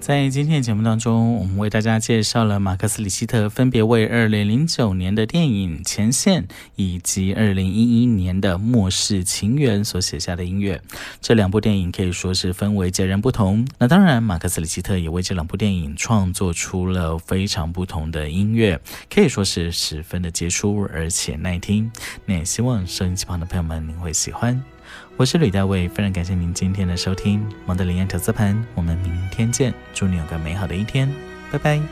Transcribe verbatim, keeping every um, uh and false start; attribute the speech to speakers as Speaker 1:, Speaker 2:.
Speaker 1: 在今天的节目当中，我们为大家介绍了马克思·李希特分别为二零零九年的电影《前线》以及二零一一年的《末世情缘》所写下的音乐。这两部电影可以说是氛围截然不同。那当然，马克思·李希特也为这两部电影创作出了非常不同的音乐，可以说是十分的杰出而且耐听。那也希望收音机旁的朋友们您会喜欢。我是吕大卫，非常感谢您今天的收听，蒙德林安投资盘，我们明天见，祝你有个美好的一天，拜拜。